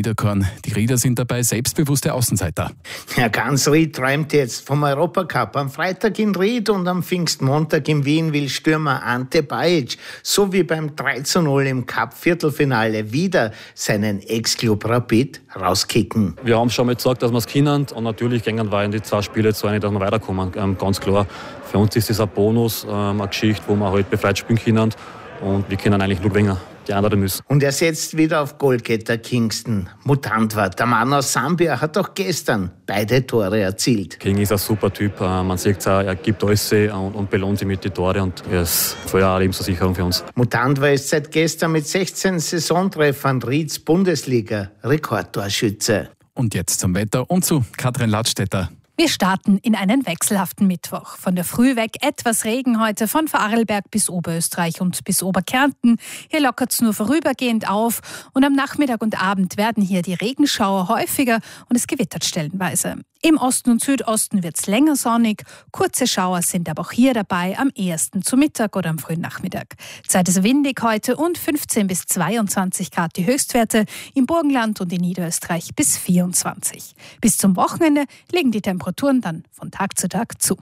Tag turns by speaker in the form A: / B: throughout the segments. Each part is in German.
A: Niederkorn. Die Rieder sind dabei selbstbewusste Außenseiter.
B: Ja, ganz Ried träumt jetzt vom Europacup. Am Freitag in Ried und am Pfingstmontag in Wien will Stürmer Ante Bajic, so wie beim 3:0 im Cup-Viertelfinale, wieder seinen Ex-Club Rapid rauskicken.
C: Wir haben schon mal gesagt, dass wir es können, und natürlich gehen wir in die 2 Spiele zu dass wir weiterkommen. Ganz klar, für uns ist das ein Bonus, eine Geschichte, wo wir halt befreit spielen können, und wir können eigentlich nur gewinnen. Die anderen müssen.
B: Und er setzt wieder auf Goalgetter Kingston. Mutant war. Der Mann aus Sambia hat auch gestern beide Tore erzielt.
C: King ist ein super Typ. Man sieht es auch, er gibt alles und belohnt sich mit den Tore, und er ist voll eine Lebensversicherung für uns.
B: Mutant war ist seit gestern mit 16 Saisontreffern Rieds Bundesliga-Rekordtorschütze.
A: Und jetzt zum Wetter und zu Katrin Ladstätter.
D: Wir starten in einen wechselhaften Mittwoch. Von der Früh weg etwas Regen heute von Vorarlberg bis Oberösterreich und bis Oberkärnten. Hier lockert es nur vorübergehend auf, und am Nachmittag und Abend werden hier die Regenschauer häufiger und es gewittert stellenweise. Im Osten und Südosten wird es länger sonnig. Kurze Schauer sind aber auch hier dabei, am ehesten zu Mittag oder am frühen Nachmittag. Zeit ist windig heute und 15 bis 22 Grad die Höchstwerte, im Burgenland und in Niederösterreich bis 24. Bis zum Wochenende legen die Temperaturen dann von Tag zu Tag zu.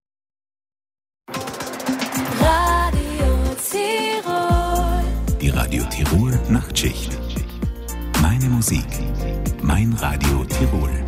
E: Radio Tirol.
F: Die Radio Tirol Nachtschicht. Meine Musik, mein Radio Tirol.